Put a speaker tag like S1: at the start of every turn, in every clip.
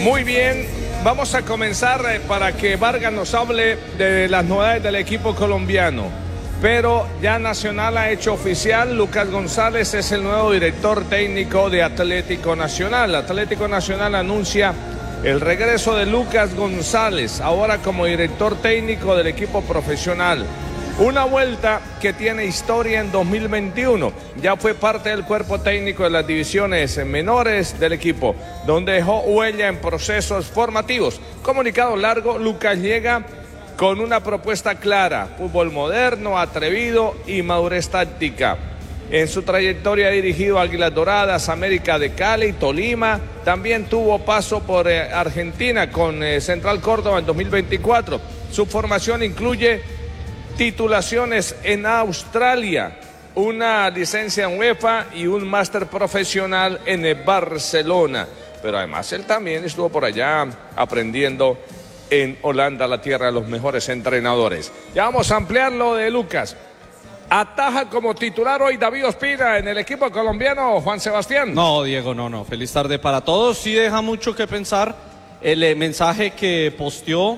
S1: Muy bien, vamos a comenzar para que Vargas nos hable de las novedades del equipo colombiano. Pero ya Nacional ha hecho oficial, Lucas González es el nuevo director técnico de Atlético Nacional. Atlético Nacional anuncia el regreso de Lucas González, ahora como director técnico del equipo profesional. Una vuelta que tiene historia en 2021. Ya fue parte del cuerpo técnico de las divisiones menores del equipo, donde dejó huella en procesos formativos. Comunicado largo, Lucas llega con una propuesta clara: fútbol moderno, atrevido y madurez táctica. En su trayectoria ha dirigido Águilas Doradas, América de Cali, Tolima. También tuvo paso por Argentina con Central Córdoba en 2024. Su formación incluye titulaciones en Australia, una licencia en UEFA y un máster profesional en Barcelona. Pero además él también estuvo por allá aprendiendo en Holanda, la tierra de los mejores entrenadores. Ya vamos a ampliar lo de Lucas. Ataja como titular hoy David Ospina en el equipo colombiano, Juan Sebastián.
S2: No, Diego, no. Feliz tarde para todos. Sí deja mucho que pensar el mensaje que posteó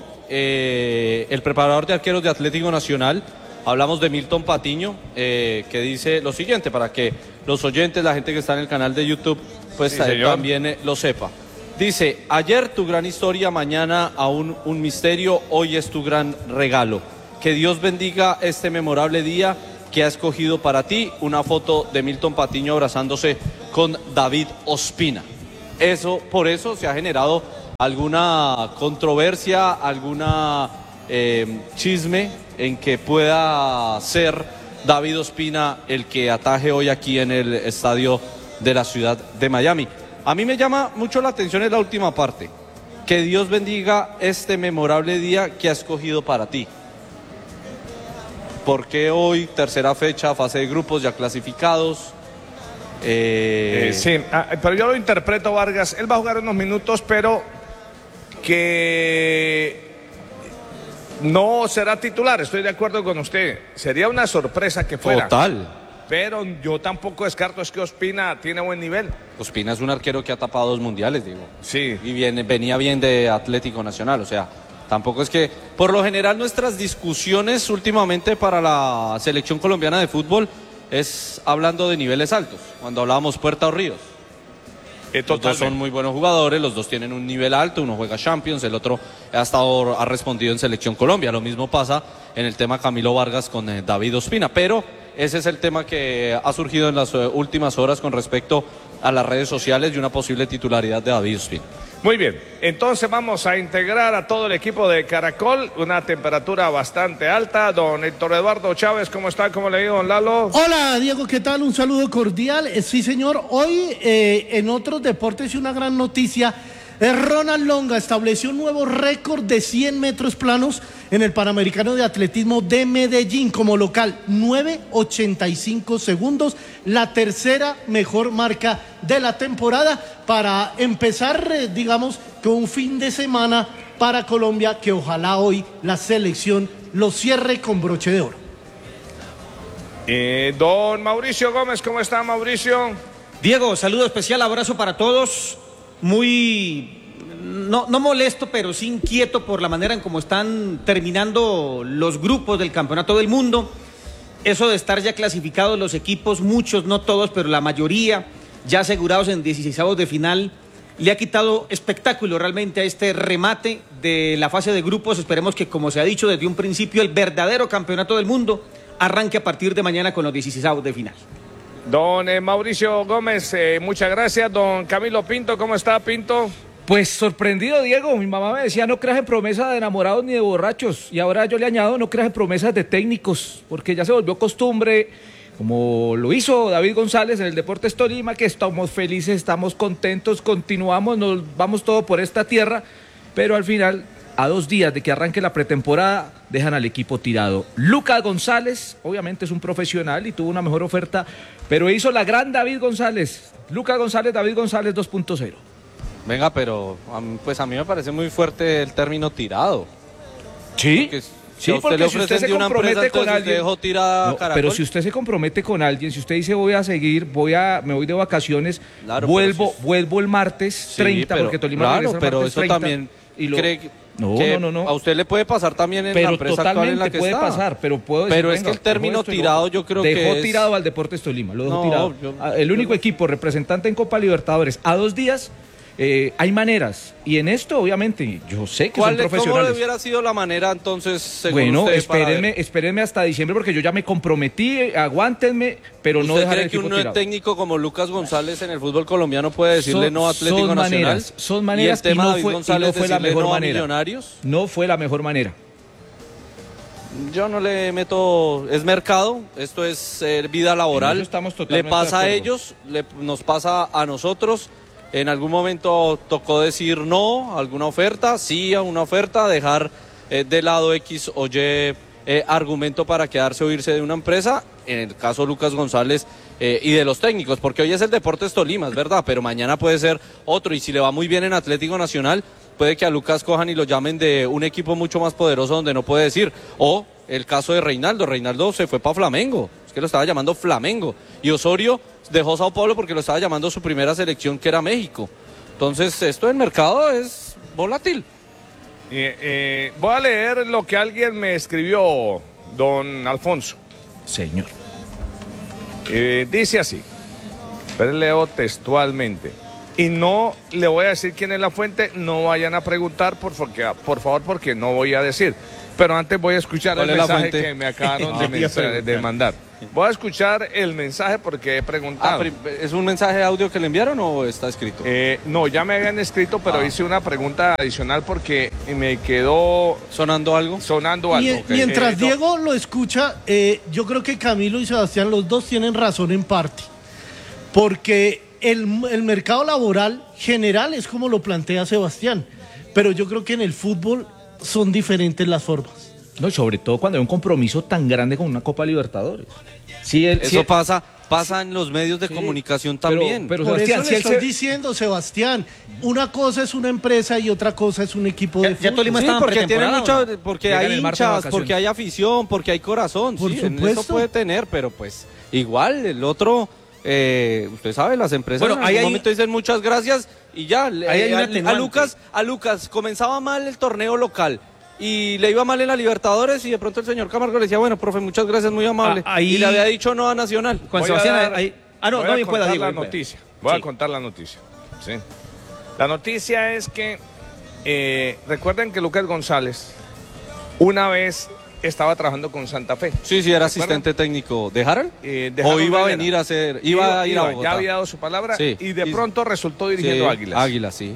S2: el preparador de arqueros de Atlético Nacional. Hablamos de Milton Patiño, que dice lo siguiente, para que los oyentes, la gente que está en el canal de YouTube, pues sí, también lo sepa. Dice: ayer tu gran historia, mañana aún un misterio, hoy es tu gran regalo. Que Dios bendiga este memorable día que ha escogido para ti. Una foto de Milton Patiño abrazándose con David Ospina. Por eso se ha generado alguna controversia, alguna chisme en que pueda ser David Ospina el que ataje hoy aquí en el estadio de la ciudad de Miami. A mí me llama mucho la atención en la última parte: que Dios bendiga este memorable día que ha escogido para ti. ¿Por qué hoy, tercera fecha, fase de grupos ya clasificados?
S1: Sí, pero yo lo interpreto, Vargas. Él va a jugar unos minutos, pero que no será titular. Estoy de acuerdo con usted. Sería una sorpresa que fuera.
S2: Total.
S1: Pero yo tampoco descarto es que Ospina tiene buen nivel.
S2: Ospina es un arquero que ha tapado 2 mundiales, digo.
S1: Sí.
S2: Y venía bien de Atlético Nacional, o sea, tampoco es que... Por lo general nuestras discusiones últimamente para la selección colombiana de fútbol es hablando de niveles altos. Cuando hablábamos Puerta o Ríos. Los dos son muy buenos jugadores, los dos tienen un nivel alto, uno juega Champions, el otro ha respondido en Selección Colombia. Lo mismo pasa en el tema Camilo Vargas con David Ospina, pero ese es el tema que ha surgido en las últimas horas con respecto a las redes sociales y una posible titularidad de David Ospina.
S1: Muy bien, entonces vamos a integrar a todo el equipo de Caracol, una temperatura bastante alta. Don Héctor Eduardo Chávez, ¿cómo está? ¿Cómo le digo, don Lalo?
S3: Hola, Diego, ¿qué tal? Un saludo cordial. Sí, señor, hoy en otros deportes y una gran noticia. Ronald Longa estableció un nuevo récord de 100 metros planos en el Panamericano de Atletismo de Medellín como local, 9:85 segundos, la tercera mejor marca de la temporada para empezar, digamos, con un fin de semana para Colombia que ojalá hoy la selección lo cierre con broche de oro.
S1: Don Mauricio Gómez, ¿cómo está, Mauricio?
S4: Diego, saludo especial, abrazo para todos. No molesto, pero sí inquieto por la manera en cómo están terminando los grupos del Campeonato del Mundo. Eso de estar ya clasificados los equipos, muchos, no todos, pero la mayoría, ya asegurados en 16avos de final, le ha quitado espectáculo realmente a este remate de la fase de grupos. Esperemos que, como se ha dicho desde un principio, el verdadero Campeonato del Mundo arranque a partir de mañana con los 16avos de final.
S1: Don Mauricio Gómez, muchas gracias. Don Camilo Pinto, ¿cómo está, Pinto?
S5: Pues sorprendido, Diego. Mi mamá me decía: no creas en promesas de enamorados ni de borrachos. Y ahora yo le añado: no creas en promesas de técnicos, porque ya se volvió costumbre, como lo hizo David González en el Deportes Tolima, que estamos felices, estamos contentos, continuamos, nos vamos todo por esta tierra, pero al final, a 2 días de que arranque la pretemporada, dejan al equipo tirado. Lucas González, obviamente es un profesional y tuvo una mejor oferta, pero hizo la gran David González. Lucas González, David González 2.0.
S2: Venga, pero pues a mí me parece muy fuerte el término tirado.
S5: ¿Sí?
S2: Si a usted le ofrecen de una empresa, entonces usted dejó tirada
S5: No,
S2: Caracol.
S5: pero si usted se compromete con alguien, si usted dice voy a seguir, me voy de vacaciones,
S2: Claro,
S5: vuelvo el martes
S2: Sí,
S5: 30,
S2: pero-
S5: porque Tolima
S2: claro,
S5: regresa el
S2: pero
S5: martes
S2: eso
S5: 30,
S2: también
S5: y lo-
S2: cree que
S5: No.
S2: a usted le puede pasar también en la
S5: Pero
S2: empresa actual en
S5: totalmente
S2: la que
S5: puede
S2: está.
S5: pasar, pero puedo decir,
S2: Pero es
S5: venga,
S2: que el término
S5: dejó esto y lo
S2: tirado
S5: otro.
S2: yo creo que
S5: Dejó
S2: es...
S5: tirado al Deportes Tolima, lo dejó
S2: No,
S5: tirado. El único
S2: yo-
S5: equipo representante en Copa Libertadores a 2 días, hay maneras. Y en esto, obviamente, yo sé que son
S2: ¿Cómo
S5: profesionales.
S2: hubiera sido la manera entonces, según
S5: Bueno,
S2: usted, para ver?
S5: espérenme hasta diciembre porque yo ya me comprometí, aguántenme, pero no
S2: ¿Usted
S5: dejar el
S2: cree que
S5: equipo
S2: un
S5: tirado.
S2: técnico como Lucas González en el fútbol colombiano puede decirle no a Atlético
S5: son
S2: Nacional?
S5: maneras, son maneras,
S2: y el tema
S5: y no
S2: David
S5: fue,
S2: González
S5: y no fue la
S2: decirle
S5: mejor
S2: no a
S5: manera.
S2: Millonarios?
S5: No fue la mejor manera.
S2: Yo no le meto, es mercado, esto es vida laboral,
S5: En eso estamos
S2: le
S5: totalmente
S2: pasa
S5: de
S2: a
S5: acuerdo.
S2: ellos, nos pasa a nosotros. En algún momento tocó decir no a alguna oferta, sí a una oferta, dejar de lado X o Y argumento para quedarse o irse de una empresa, en el caso de Lucas González y de los técnicos, porque hoy es el Deportes Tolima, es verdad, pero mañana puede ser otro, y si le va muy bien en Atlético Nacional, puede que a Lucas cojan y lo llamen de un equipo mucho más poderoso donde no puede decir. O el caso de Reinaldo se fue para Flamengo, es que lo estaba llamando Flamengo. Y Osorio dejó Sao Paulo porque lo estaba llamando su primera selección, que era México. Entonces, esto del mercado es volátil.
S1: Voy a leer lo que alguien me escribió, don Alfonso.
S5: Señor.
S1: Dice así, pero leo textualmente. Y no le voy a decir quién es la fuente, no vayan a preguntar por favor, porque no voy a decir. Pero antes voy a escuchar el
S2: ¿Cuál es la
S1: mensaje
S2: fuente?
S1: que me acabaron
S4: Voy a
S1: de mandar. Voy a escuchar el mensaje porque he preguntado.
S2: ¿Es un mensaje de audio que le enviaron o está escrito?
S1: No, ya me habían escrito, pero hice una pregunta adicional porque me quedó
S2: ¿Sonando algo?
S1: sonando algo.
S3: Mientras
S1: No.
S3: Diego lo escucha, yo creo que Camilo y Sebastián, los dos tienen razón en parte. Porque el mercado laboral general es como lo plantea Sebastián. Pero yo creo que en el fútbol son diferentes las formas.
S5: No, sobre todo cuando hay un compromiso tan grande con una Copa Libertadores. Sí,
S2: Eso pasa en los medios de comunicación también.
S5: pero
S3: Por
S5: Sebastián,
S3: eso
S5: si
S3: le
S5: él
S3: estoy
S5: se-
S3: diciendo, Sebastián, una cosa es una empresa y otra cosa es un equipo de
S4: Ya
S3: fútbol.
S4: Tolima
S2: Sí,
S4: está en
S2: porque tiene
S4: pretemporada,
S2: mucha, porque
S5: Llegan
S2: hay
S5: el martes de
S2: hinchas,
S5: vacaciones.
S2: porque hay afición, porque hay corazón.
S3: Por
S2: Sí, en
S3: supuesto.
S2: eso puede tener, pero pues igual el otro, usted sabe, las empresas
S4: Bueno,
S2: en
S4: ahí
S2: algún
S4: hay-
S2: momento dicen muchas gracias y ya.
S4: Ahí hay un atenuante.
S2: A Lucas comenzaba mal el torneo local y le iba mal en la Libertadores y de pronto el señor Camargo le decía, bueno, profe, muchas gracias, muy amable.
S4: Ahí-
S2: Y le había dicho no a Nacional.
S4: Con
S1: Voy a
S4: Sebastián,
S1: dar-
S4: ahí- no,
S1: voy
S4: no
S1: a
S4: me pueda,
S1: contar
S4: Diego.
S1: la
S4: ahí pueda.
S1: noticia. Voy
S4: Sí.
S1: a contar la noticia. Sí. La noticia es que recuerden que Lucas González una vez estaba trabajando con Santa Fe.
S2: Sí, sí, era
S1: ¿Recuerdan?
S2: asistente técnico de Harold.
S1: De
S2: O
S1: Harold
S2: iba a
S1: Rivera.
S2: venir a ser, iba a ir a Bogotá.
S1: Ya había dado su palabra
S2: Sí.
S1: y de
S2: Y-
S1: pronto resultó dirigiendo
S2: Sí,
S1: Águilas.
S2: Águilas, sí.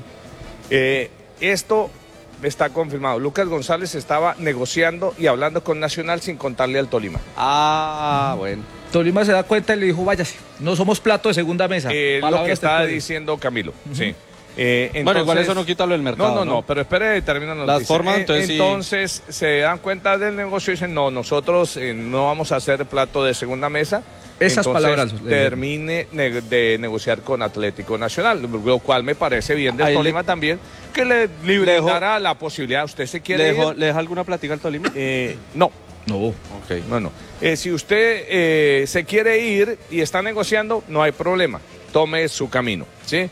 S1: Esto está confirmado. Lucas González estaba negociando y hablando con Nacional sin contarle al Tolima.
S2: Ah, bueno.
S5: Tolima se da cuenta y le dijo, váyase, no somos plato de segunda mesa.
S1: Lo que
S5: Palabras
S1: estaba
S5: textuales.
S1: diciendo Camilo. Sí.
S2: Bueno, igual eso no quita lo del mercado.
S1: No, pero espere, termina la
S2: Las
S1: noticia.
S2: formas, entonces, sí.
S1: Entonces se dan cuenta del negocio y dicen, no, nosotros no vamos a hacer plato de segunda mesa.
S5: Esas
S1: Entonces,
S5: palabras,
S1: termine de negociar con Atlético Nacional, lo cual me parece bien de
S2: Ahí
S1: Tolima también, que le dará la posibilidad. ¿Usted se quiere ir?
S2: ¿Le deja alguna plática al Tolima?
S1: No.
S5: No.
S2: Ok.
S1: No. Si usted se quiere ir y está negociando, no hay problema. Tome su camino, ¿sí?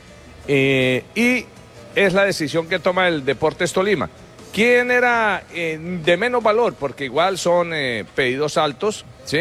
S1: Y es la decisión que toma el Deportes Tolima. ¿Quién era de menos valor? Porque igual son pedidos altos, ¿sí?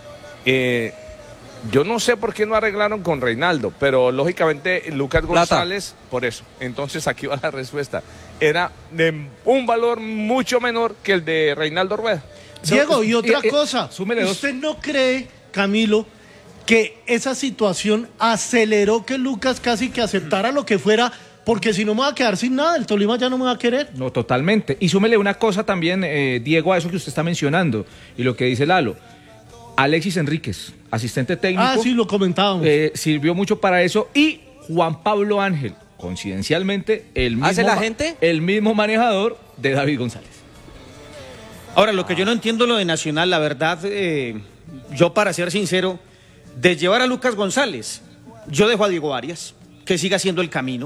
S1: Yo no sé por qué no arreglaron con Reinaldo, pero lógicamente Lucas
S2: Plata.
S1: González, por eso. Entonces aquí va la respuesta. Era de un valor mucho menor que el de Reinaldo Rueda.
S3: Diego, y otra
S5: y-
S3: cosa,
S5: súmele dos.
S3: ¿usted no cree, Camilo, que esa situación aceleró que Lucas casi que aceptara lo que fuera? Porque si no me va a quedar sin nada, el Tolima ya no me va a querer.
S5: No, totalmente. Y súmele una cosa también, Diego, a eso que usted está mencionando y lo que dice Lalo. Alexis Enríquez, asistente técnico,
S3: Ah, sí, lo comentábamos.
S5: sirvió mucho para eso. Y Juan Pablo Ángel, coincidencialmente, el mismo,
S2: ¿Hace la gente?
S5: el mismo manejador de David González.
S4: Ahora, lo que yo no entiendo lo de Nacional, la verdad, yo para ser sincero, de llevar a Lucas González, yo dejo a Diego Arias, que siga haciendo el camino.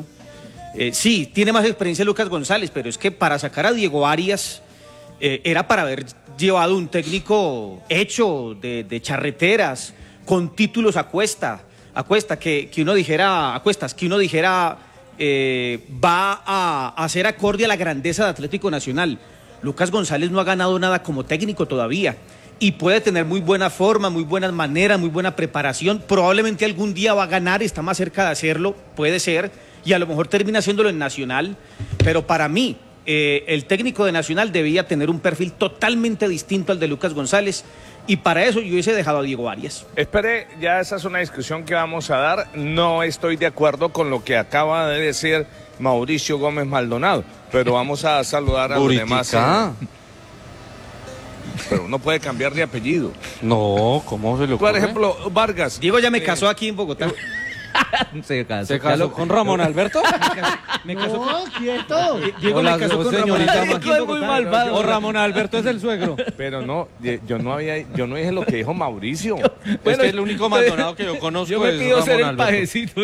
S4: Sí, tiene más experiencia Lucas González, pero es que para sacar a Diego Arias era para haber llevado un técnico hecho de charreteras, con títulos a cuestas, que uno dijera va a hacer acorde a la grandeza de Atlético Nacional. Lucas González no ha ganado nada como técnico todavía y puede tener muy buena forma, muy buenas maneras, muy buena preparación. Probablemente algún día va a ganar, está más cerca de hacerlo, puede ser, y a lo mejor termina haciéndolo en Nacional. Pero para mí, el técnico de Nacional debía tener un perfil totalmente distinto al de Lucas González, y para eso yo hubiese dejado a Diego Arias.
S1: Espere, ya esa es una discusión que vamos a dar. No estoy de acuerdo con lo que acaba de decir Mauricio Gómez Maldonado, pero vamos a saludar a los demás. Pero uno puede cambiar de apellido.
S2: No, ¿cómo se le ocurre?
S1: Por ejemplo, Vargas.
S4: Diego ya me casó aquí en Bogotá.
S5: Se casó
S2: con Ramón Alberto.
S4: Me casó
S3: No, quieto.
S4: Diego me casó con
S2: señorita
S4: Ramón Alberto aquí en
S5: muy
S4: Bogotá.
S5: malvado.
S2: O Ramón Alberto es el suegro.
S1: Pero no, yo no dije lo que dijo Mauricio.
S2: Bueno, el único Maldonado que yo conozco
S5: Yo me
S2: es
S5: pido ser
S2: Ramón
S5: el
S2: Alberto.
S5: pajecito.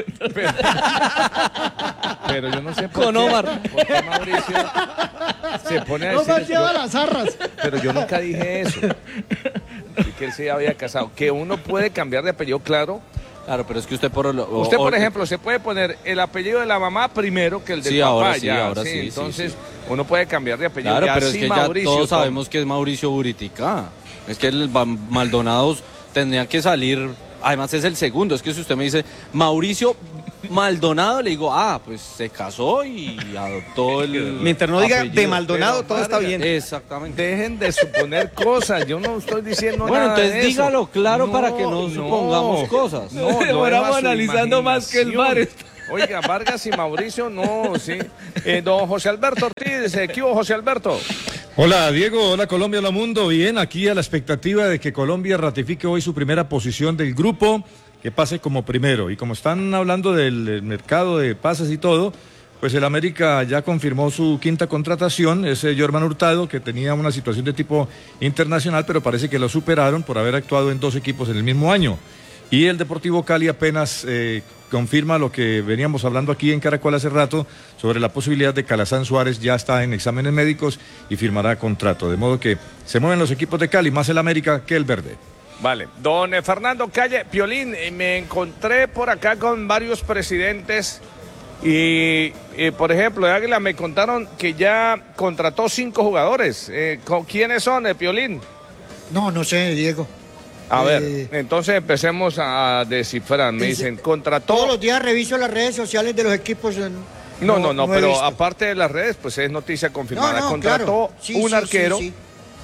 S1: Pero yo no sé por
S2: Con
S1: qué,
S2: Omar.
S1: por qué Mauricio se pone a
S3: No
S1: decir
S3: más
S1: eso.
S3: lleva las arras.
S1: Pero yo nunca dije eso. Y que él se había casado. Que uno puede cambiar de apellido, claro.
S2: Claro, pero es que usted
S1: Usted, por ejemplo, se puede poner el apellido de la mamá primero que el del
S2: Sí,
S1: papá.
S2: ahora sí,
S1: ya,
S2: ahora sí,
S1: entonces,
S2: sí.
S1: uno puede cambiar de apellido.
S2: Claro,
S1: Ya
S2: pero es
S1: sí,
S2: que
S1: Mauricio,
S2: ya todos
S1: Tom.
S2: sabemos que es Mauricio Buritica. Es que el Maldonados tendrían que salir. Además es el segundo. Es que si usted me dice Mauricio Maldonado, le digo, pues se casó y adoptó el.
S4: Mientras no diga
S2: apellido.
S4: de Maldonado,
S1: Pero,
S4: todo está
S1: Vargas,
S4: bien.
S2: Exactamente.
S1: Dejen de suponer cosas. Yo no estoy diciendo
S2: Bueno,
S1: nada de
S2: entonces
S1: eso.
S2: dígalo claro para que no supongamos cosas.
S1: No,
S5: Demoramos
S1: dejo a su
S5: analizando más que el
S1: imaginación.
S5: VAR.
S1: Oiga, Vargas y Mauricio, no, sí. Don José Alberto Ortiz, ¿qué hubo, José Alberto?
S6: Hola Diego, hola Colombia, hola mundo. Bien, aquí a la expectativa de que Colombia ratifique hoy su primera posición del grupo, que pase como primero. Y como están hablando del mercado de pases y todo, pues el América ya confirmó su quinta contratación, ese Jorman Hurtado, que tenía una situación de tipo internacional, pero parece que lo superaron por haber actuado en 2 equipos en el mismo año. Y el Deportivo Cali apenas confirma lo que veníamos hablando aquí en Caracol hace rato sobre la posibilidad de que Alazán Suárez ya está en exámenes médicos y firmará contrato. De modo que se mueven los equipos de Cali, más el América que el Verde.
S1: Vale, don Fernando Calle, Piolín, me encontré por acá con varios presidentes y por ejemplo, de Águila me contaron que ya contrató 5 jugadores. ¿Quiénes son, Piolín?
S7: No sé, Diego.
S1: A ver, entonces empecemos a descifrar. Me dicen, contrató...
S7: Todos los días reviso las redes sociales de los equipos.
S1: No,
S7: he
S1: pero
S7: visto.
S1: aparte de las redes, pues es noticia confirmada.
S7: No,
S1: Contrató
S7: claro. Sí,
S1: un
S7: sí,
S1: arquero.
S7: sí.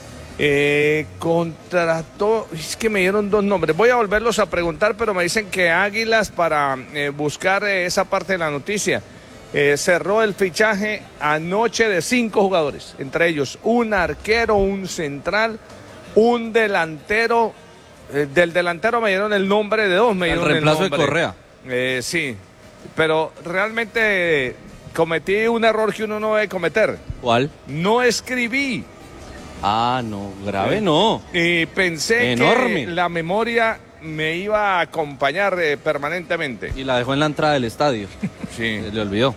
S1: Contrató, es que me dieron 2 nombres. Voy a volverlos a preguntar, pero me dicen que Águilas, para buscar esa parte de la noticia, cerró el fichaje anoche de 5 jugadores, entre ellos un arquero, un central, un delantero. Del delantero me dieron el nombre de 2.
S2: El reemplazo de Correa.
S1: Sí, pero realmente cometí un error que uno no debe cometer.
S2: ¿Cuál?
S1: No escribí.
S2: No, grave no.
S1: Y pensé
S2: Enorme.
S1: que la memoria me iba a acompañar permanentemente.
S2: Y la dejó en la entrada del estadio.
S1: Sí.
S2: Se le olvidó.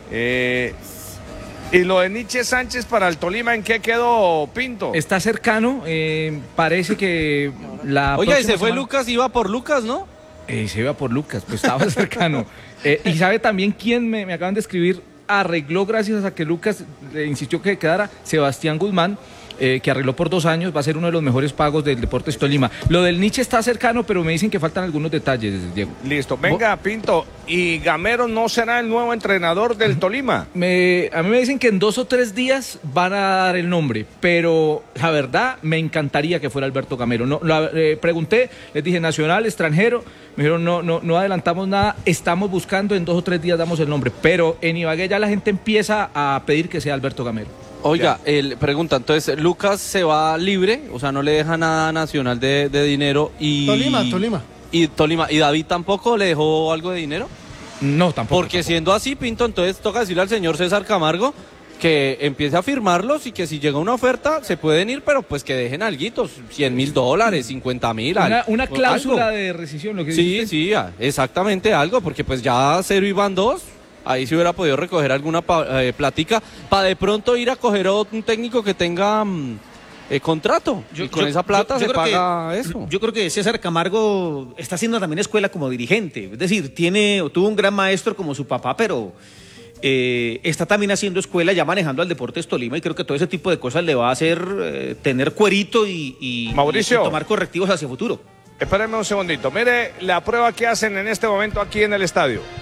S1: Y lo de Nietzsche Sánchez para el Tolima, ¿en qué quedó, Pinto?
S5: Está cercano, parece que la
S2: Oiga, y
S5: próxima
S2: se fue
S5: semana-
S2: Lucas, iba por Lucas, ¿no?
S5: Se iba por Lucas, pues estaba cercano. Y sabe también quién me acaban de escribir, arregló gracias a que Lucas le insistió que quedara, Sebastián Guzmán, que arregló por 2 años, va a ser uno de los mejores pagos del Deportes Tolima. Lo del Nietzsche está cercano, pero me dicen que faltan algunos detalles, Diego.
S1: Listo, venga, Pinto. ¿Y Gamero no será el nuevo entrenador del Tolima?
S5: A mí me dicen que en 2 o 3 días van a dar el nombre, pero la verdad me encantaría que fuera Alberto Gamero. No, pregunté, les dije nacional, extranjero, me dijeron no adelantamos nada, estamos buscando, en 2 o 3 días damos el nombre, pero en Ibagué ya la gente empieza a pedir que sea Alberto Gamero.
S2: Oiga, él pregunta, entonces, ¿Lucas se va libre? O sea, no le deja nada a Nacional de dinero y...
S3: Tolima.
S2: ¿Y Tolima? ¿Y David tampoco le dejó algo de dinero?
S5: No, tampoco.
S2: Porque siendo así, Pinto, entonces toca decirle al señor César Camargo que empiece a firmarlos y que si llega una oferta se pueden ir, pero pues que dejen alguitos, $100,000, $50,000.
S5: Una cláusula
S2: algo.
S5: de rescisión, lo que
S2: Sí,
S5: dijiste.
S2: sí, exactamente algo, porque pues ya 0 y van 2, ahí se hubiera podido recoger alguna platica para de pronto ir a coger un técnico que tenga contrato. Y con esa plata se paga eso.
S4: Yo creo que César Camargo está haciendo también escuela como dirigente. Es decir, tuvo un gran maestro como su papá, pero está también haciendo escuela, ya manejando al Deportes Tolima, y creo que todo ese tipo de cosas le va a hacer tener cuerito y tomar correctivos hacia futuro.
S1: Espérenme un segundito. Mire la prueba que hacen en este momento aquí en el estadio.